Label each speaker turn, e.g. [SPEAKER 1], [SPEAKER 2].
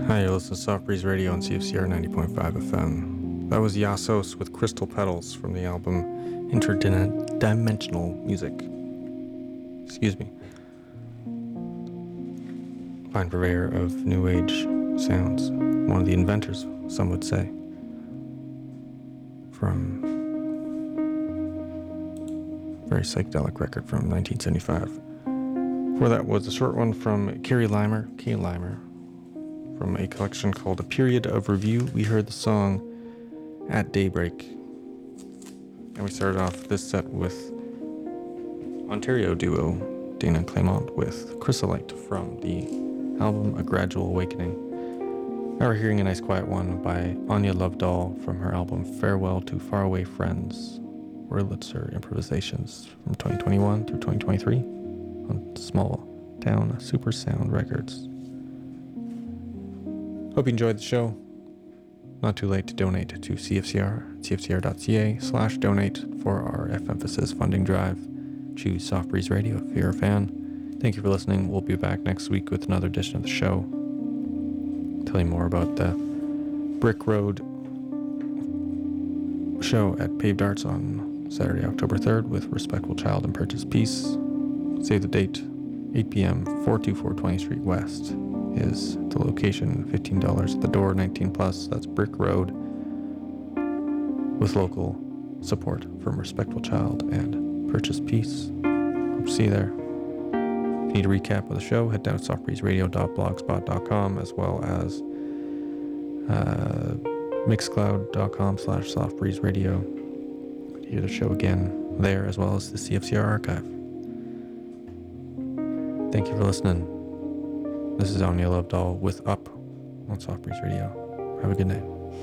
[SPEAKER 1] Hi, you're listening to Soft Breeze Radio on CFCR 90.5 FM. That was Yasos with Crystal Petals from the album Interdimensional Music. Excuse me. Fine purveyor of New Age sounds. One of the inventors, some would say. From a very psychedelic record from 1975. Before that was a short one from Kay Limer, from a collection called A Period of Review. We heard the song At Daybreak. And we started off this set with Ontario duo Dana Clement with Chrysolite from the album A Gradual Awakening. Now we're hearing a nice quiet one by Anya Lovedoll from her album Farewell to Faraway Friends, Wurlitzer Improvisations from 2021 through 2023 on Small Town Super Sound Records. Hope you enjoyed the show. Not too late to donate to CFCR, cfcr.ca/donate for our F-Emphasis funding drive. Choose Soft Breeze Radio if you're a fan. Thank you for listening. We'll be back next week with another edition of the show. Tell you more about the Brick Road show at Paved Arts on Saturday, October 3rd with Respectful Child and Purchase Peace. Save the date, 8 p.m., 424 20th Street West is the location, $15 at the door, 19 plus. That's Brick Road with local support from Respectful Child and Purchase Peace. Hope to see you there. If you need a recap of the show, head down to softbreezeradio.blogspot.com as well as mixcloud.com/softbreezeradio. Hear the show again there as well as the CFCR archive. Thank you for listening. This is Anya Lovedoll with Up on Soft Breeze Radio. Have a good night.